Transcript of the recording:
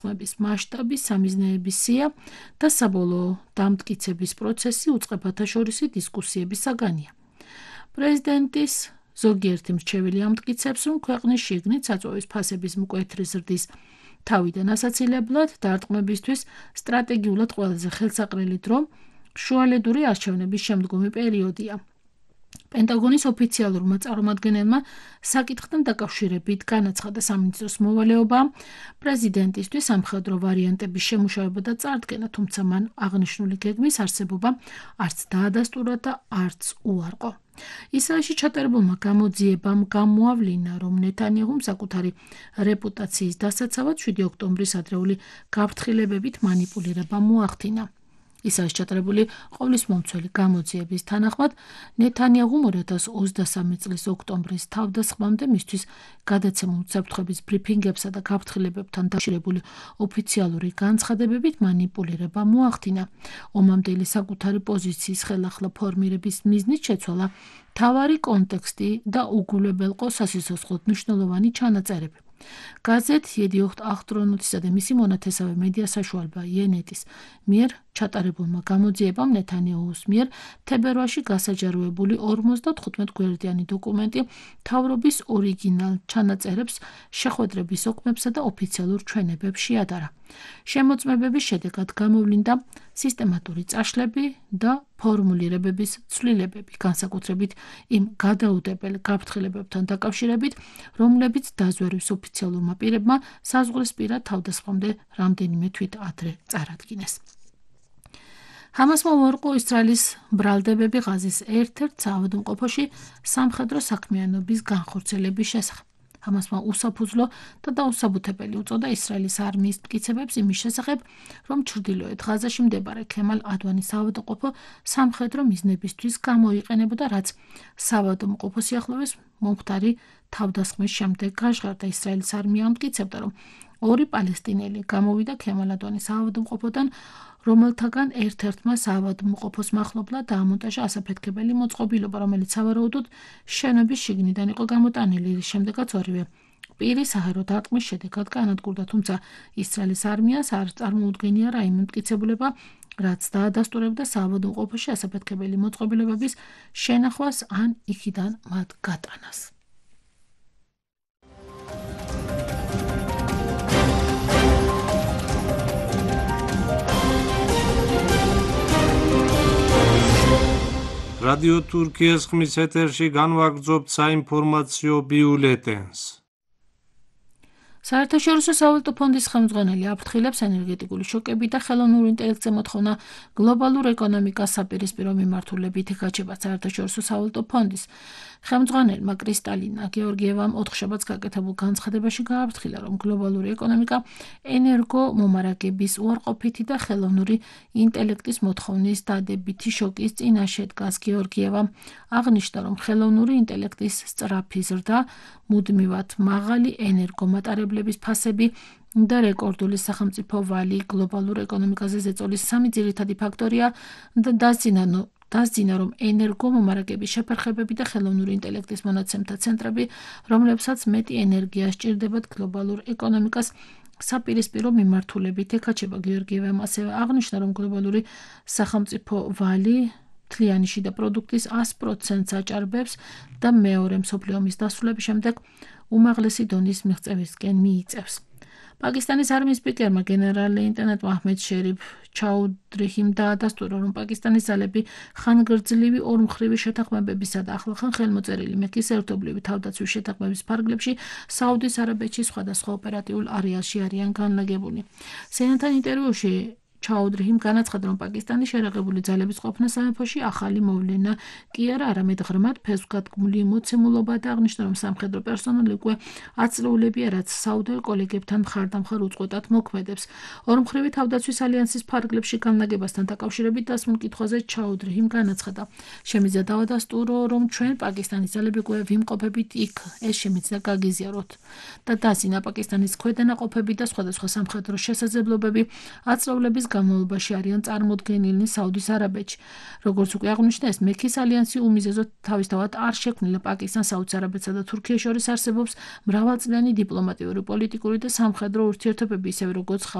მების მასშტაბი, სამიზნეების სია და საბოლოო დამტკიცების პროცესი უწყებათაშორისი დისკუსიების საგანია. პრეზიდენტის ზოგიერთი მრჩეველი ამტკიცებს, რომ ქვეყნის შიგნით საწვავის ფასების მკვეთრი ზრდის თავიდან ასაცილებლად დარტყმებისთვის სტრატეგიულად ყველაზე ხელსაყრელი დრო შუალედური არჩევნების შემდგომი პერიოდია. პენტაგონის ოფიციალურმა წარმომადგენელმა საკითხთან დაკავშირებით განაცხადა სამინისტროს მოვალეობა პრეზიდენტისთვის სამხედრო ვარიანტების შემუშავება და წარდგენა, თუმცა მან აღნიშნული გეგმის არსებობა არც დაადასტურა და არც უარყო. ისრაელში ჩატარებულმა გამოძიებამ გამოავლინა, რომ ნეთანიაჰუმ საკუთარი რეპუტაციის დასაცავად 7 ოქტომბრის ადრეული გაფრთხილებებით მანიპულირება მოახდინა. ისრაელში ჩატარებული ყოვლისმომცველი გამოძიების თანახმად ნეთანიაჰუმ 2023 წლის ოქტომბრის თავდასხმამდე მისთვის გადაცემულ საფრთხების ბრიფინგებსა და გაფრთხილებებთან დაკავშირებული ოფიციალური განცხადებებით მანიპულირება მოახდინა. ომამდელი საკუთარი პოზიციის ხელახლა ფორმირების მიზნით შეცვალა მთავარი კონტექსტი და უგულებელყო სასიცოცხლოდ მნიშვნელოვანი ჩანაწერები. გაზეთ იედიოხტ ახტრონუთისა და მისი მონათესავე მედია საშუალება იენეტის მიერ ჩატარებულმა გამოძიებამ ნეთანიაჰუს მიერ თებერვალში გასაჯაროებული 55 გვერდიანი დოკუმენტი მთავრობის ორიგინალ ჩანაწერებს, შეხვედრების ოკმებსა და ოფიციალურ ჩვენებებს შეადარა. შემოწმებების შედეგად გამოვლინდა სისტემატური წაშლები და ფორმულირებების ცვლილებები, განსაკუთრებით იმ გადაუდებელ გაფრთხილებებთან დაკავშირებით, რომლებიც დაზვერვის ოფიციალურმა პირებმა საზღვრისპირა თავდასხმამდე რამდენიმე თვით ადრე წარადგინეს. ჰამასმა უარყო ისრაელის ბრალდებები ღაზის ერთ-ერთ საავადმყოფოში სამხედრო საქმიანობის განხორციელების შესახებ. ჰამასმა უსაფუძვლო და დაუსაბუთებელი უწოდა ისრაელის არმიის მტკიცებებს იმის შესახებ, რომ ჩრდილოეთ ღაზაში მდებარე ქემალ ადვანის საავადმყოფო სამხედრო მიზნებისთვის გამოიყენებოდა, რაც საავადმყოფო სიახლოვეს მომხდარი თავდასხმის შემდეგ გაჟღერდა. ისრაელის არმია ამტკიცებდა, რომ 2 პალესტინელი გამოვიდა ქემალ ადვანის საავადმყოფოდან, რომელთაგან ერთ-ერთმა საავადმყოფოს მახლობლად დაამონტაჟა ასაფეთქებელი მოწყობილობა, რომელიც სავარაუდოდ შენობის შიგნიდან იყო გამოტანილი, რის შემდეგაც ორივე პირი საჰაერო დარტყმის შედეგად განადგურდა, თუმცა ისრაელის არმიას არ წარმოუდგენია რაიმე მტკიცებულება, რაც დაადასტურებდა საავადმყოფოში ასაფეთქებელი მოწყობილობების შენახვას ან იქიდან მათ გატანას. რადიო თურქიის ხმის ეთერში განვაგრძობთ საინფორმაციო ბიულეტენს. საერთაშორისო სავალუტო ფონდის ხელმძღვანელი აფრთხილებს ენერგეტიკული შოკები და ხელოვნურ ინტელექტზე მოთხოვნა გლობალურ ეკონომიკას საპირისპირო მიმართულებით ეკაჩება. საერთაშორისო სავალუტო ფონდის ხელმძღვანელმა კრისტალინა გეორგიევამ ოთხშაბათს გაკეთებულ განცხადებაში გააფრთხილა, რომ გლობალური ეკონომიკა ენერგო მომარაგების უარყოფითი და ხელოვნური ინტელექტის მოთხოვნის დადებითი შოკის წინაშე დგას. გეორგიევამ აღნიშნა, რომ ხელოვნური ინტელექტის სწრაფი ზრდა, მუდმივად მაღალი ენერგომატარებლების ფასები და რეკორდული სახელმწიფო ვალი გლობალურ ეკონომიკაზე ზეწოლის სამი ძირითადი ფაქტორია და დასძინა, რომ ენერგომომარაგების შეფერხებები და ხელოვნური ინტელექტის მონაცემთა ცენტრები, რომლებსაც მეტი ენერგია სჭირდებათ გლობალურ ეკონომიკას საპირისპირო მიმართულებით ეკაჩება. გეორგიევამ ასევე აღნიშნა, რომ გლობალური სახელმწიფო ვალი მთლიანი შიდა პროდუქტის 100%-ს აჭარბებს და მეორე მსოფლიო ომის დასრულების შემდეგ უმაღლესი დონის მიღწევისკენ მიიწევს. პაკისტანის არმიის სპიკერმა გენერალ-ლეიტენანტ მაჰმედ შერიფ ჩაუდრიჰიმ დაადასტურა, რომ პაკისტანის ძალები ხანგრძლივი ორმხრივი შეთანხმებებისა და ახლახან ხელმოწერილი მექის ერთობლივი თავდაცვის შეთანხმების ფარგლებში საუდის არაბეთში სხვადასხვა ოპერატიულ არეალში არიან განლაგებული. CNN-თან ინტერვიუში ჩაუდრიჰიმ განაცხადა, რომ პაკისტანის შერაღებული ძალების ყოფნა სამეფოში ახალი მოვლენა კი არა, არამედ ღრმად ფესვგადგმული მოცემულობა და აღნიშნა, რომ სამხედრო პერსონალი უკვე აწლეულებია, რაც საუდელ კოლეგებთან მხარდამხარ უწყვეტად მოქმედებს. ორმხრივი თავდაცვის ალიანსის ფარგლებში განლაგებასთან დაკავშირებით დასმულ კითხვაზე ჩაუდრიჰიმ განაცხადა, შემიძლია დავადასტურო, რომ ჩვენ პაკისტანის ძალები უკვე ვიმყოფებით იქ, ეს შემიძლია გაგიზიაროთ და დასინა პაკისტანის ქვედანაყოფები და სხვადასხვა სამხედრო შესაძლებლობები აწლეულების განმავლობაში არიან წარმოდგენილნი საუდის არაბეთში. როგორც უკვე აღნიშნა, ეს მექის ალიანსი უმიზეზოდ თავისთავად არ შექმნილა პაკისტანს, საუდს არაბეთსა და თურქიას შორის არსებობს მრავალწლიანი დიპლომატიური, პოლიტიკური და სამხედრო ურთიერთობები, ისევე როგორც